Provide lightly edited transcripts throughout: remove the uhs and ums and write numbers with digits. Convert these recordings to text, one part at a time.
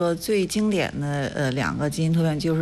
最经典的两个基因突变就是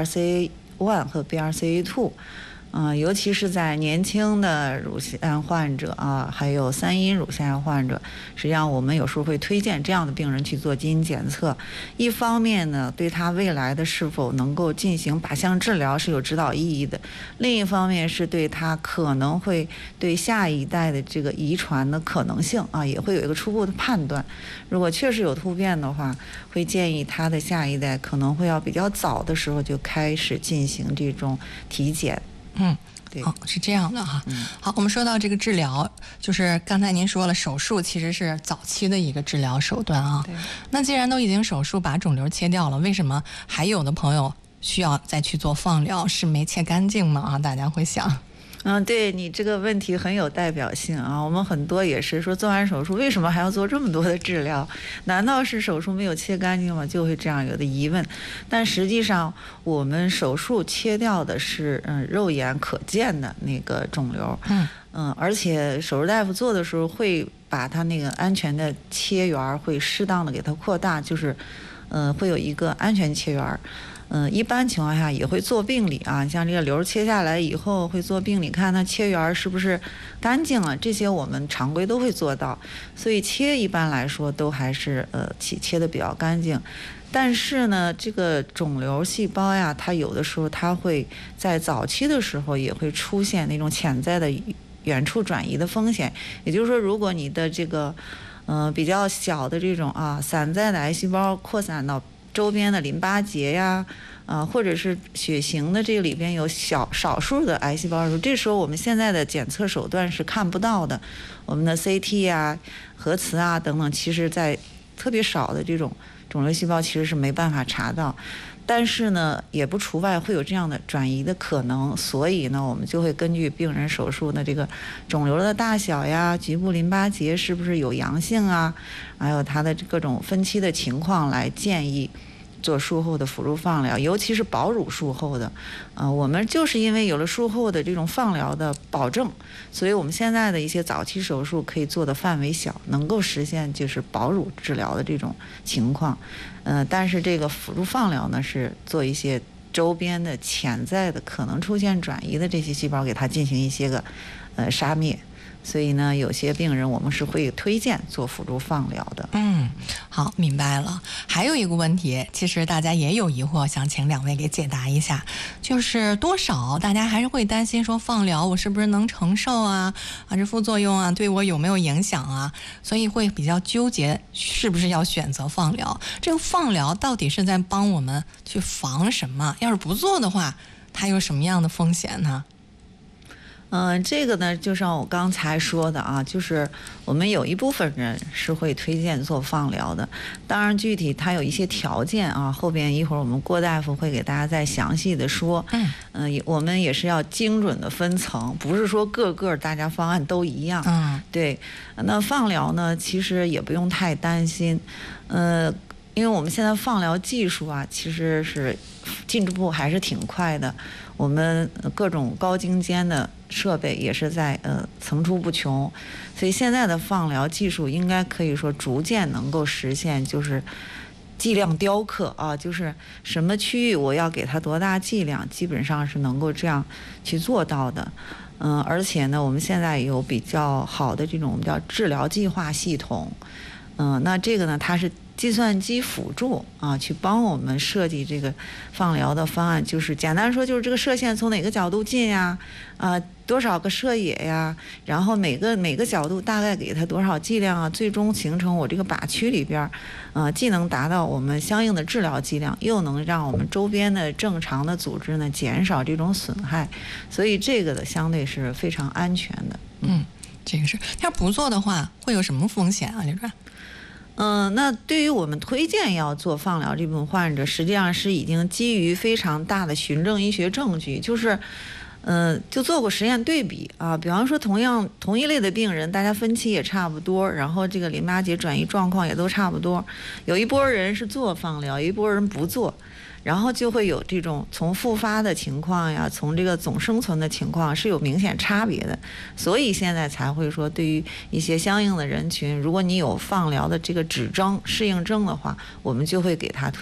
BRCA1 和 BRCA2。尤其是在年轻的乳腺患者还有3阴乳腺癌患者，实际上我们有时候会推荐这样的病人去做基因检测。一方面呢，对他未来的是否能够进行靶向治疗是有指导意义的；另一方面是对他可能会对下一代的这个遗传的可能性也会有一个初步的判断。如果确实有突变的话，会建议他的下一代可能会要比较早的时候就开始进行这种体检。对， 是这样的哈。好，我们说到这个治疗，就是刚才您说了，手术其实是早期的一个治疗手段啊。 对。 那既然都已经手术把肿瘤切掉了，为什么还有的朋友需要再去做放疗？是没切干净吗？大家会想。 对，你这个问题很有代表性啊。我们很多也是说做完手术为什么还要做这么多的治疗？难道是手术没有切干净吗？就会这样有的疑问。但实际上我们手术切掉的是肉眼可见的那个肿瘤。而且手术大夫做的时候会把它那个安全的切缘会适当的给它扩大，就是会有一个安全切缘。一般情况下也会做病理啊，像这个瘤切下来以后会做病理，看它切缘是不是干净了，这些我们常规都会做到。所以切一般来说都还是切的比较干净。但是呢，这个肿瘤细胞呀，它有的时候它会在早期的时候也会出现那种潜在的远处转移的风险。也就是说，如果你的这个比较小的这种散在的癌细胞扩散到周边的淋巴结呀，或者是血型的这个里边有少数的癌细胞，这时候我们现在的检测手段是看不到的，我们的 CT 啊、核磁啊等等，其实在特别少的这种肿瘤细胞其实是没办法查到。但是呢，也不除外会有这样的转移的可能，所以呢，我们就会根据病人手术的这个肿瘤的大小呀、局部淋巴结是不是有阳性啊，还有它的各种分期的情况来建议做术后的辅助放疗，尤其是保乳术后的。我们就是因为有了术后的这种放疗的保证，所以我们现在的一些早期手术可以做的范围小，能够实现就是保乳治疗的这种情况。但是这个辅助放疗呢，是做一些周边的潜在的可能出现转移的这些细胞，给它进行一些个杀灭。所以呢，有些病人我们是会推荐做辅助放疗的。 好，明白了。还有一个问题，其实大家也有疑惑，想请两位给解答一下，就是多少大家还是会担心说放疗我是不是能承受啊，这副作用啊对我有没有影响啊，所以会比较纠结是不是要选择放疗。这个放疗到底是在帮我们去防什么？要是不做的话，它有什么样的风险呢？ 这个呢，就像我刚才说的啊，就是我们有一部分人是会推荐做放疗的，当然具体它有一些条件啊，后边一会儿我们郭大夫会给大家再详细的说。我们也是要精准的分层，不是说个个大家方案都一样。对，那放疗呢，其实也不用太担心，因为我们现在放疗技术啊，其实是进步还是挺快的。我们各种高精尖的设备也是在层出不穷，所以现在的放疗技术应该可以说逐渐能够实现，就是剂量雕刻啊，就是什么区域我要给它多大剂量，基本上是能够这样去做到的。而且呢，我们现在有比较好的这种我们叫治疗计划系统。那这个呢，它是计算机辅助去帮我们设计这个放疗的方案，就是简单说就是这个射线从哪个角度进呀，多少个射野呀，然后每个角度大概给它多少剂量啊，最终形成我这个靶区里边，既能达到我们相应的治疗剂量，又能让我们周边的正常的组织呢减少这种损害，所以这个的相对是非常安全的。 这个是，要不做的话会有什么风险啊？这个？ 那对于我们推荐要做放疗这部分患者，实际上是已经基于非常大的循证医学证据，就是就做过实验对比啊，比方说同一类的病人，大家分期也差不多，然后这个淋巴结转移状况也都差不多，有一波人是做放疗，有一波人不做，然后就会有这种从复发的情况呀，从这个总生存的情况是有明显差别的，所以现在才会说，对于一些相应的人群，如果你有放疗的这个指征、适应症的话，我们就会给他